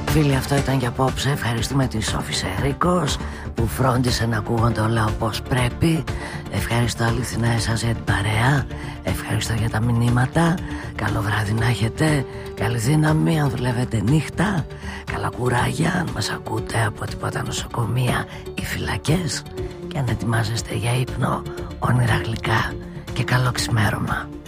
Φίλοι, αυτό ήταν για απόψε. Ευχαριστούμε τη Σόφη Ερίκος που φρόντισε να ακούγονται όλα όπως πρέπει. Ευχαριστώ αληθινά εσάς για την παρέα. Ευχαριστώ για τα μηνύματα. Καλό βράδυ να έχετε. Καλή δύναμη αν δουλεύετε νύχτα. Καλά κουράγια αν μας ακούτε από τίποτα νοσοκομεία ή φυλακές. Και αν ετοιμάζεστε για ύπνο, όνειρα γλυκά και καλό ξημέρωμα.